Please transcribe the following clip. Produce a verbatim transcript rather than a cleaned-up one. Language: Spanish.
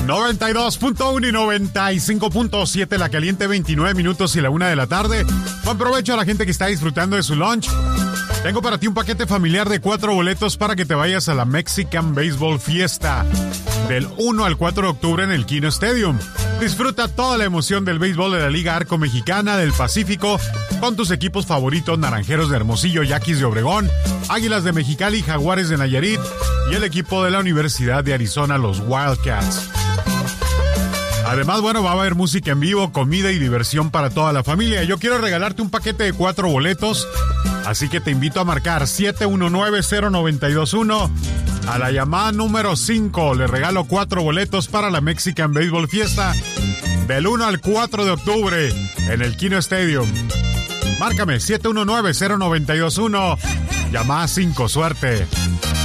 noventa y dos punto uno y noventa y cinco punto siete La Caliente, veintinueve minutos y la una de la tarde. Buen provecho a la gente que está disfrutando de su lunch. Tengo para ti un paquete familiar de cuatro boletos para que te vayas a la Mexican Baseball Fiesta del uno al cuatro de octubre en el Kino Stadium. Disfruta toda la emoción del béisbol de la Liga Arco Mexicana del Pacífico con tus equipos favoritos: Naranjeros de Hermosillo, Yaquis de Obregón, Águilas de Mexicali, Jaguares de Nayarit y el equipo de la Universidad de Arizona, los Wildcats. Además, bueno, va a haber música en vivo, comida y diversión para toda la familia. Yo quiero regalarte un paquete de cuatro boletos, así que te invito a marcar siete uno nueve, cero nueve dos uno. A la llamada número cinco le regalo cuatro boletos para la Mexican Baseball Fiesta del uno al cuatro de octubre en el Kino Stadium. Márcame siete uno nueve, cero nueve dos uno. Llamada cinco, suerte.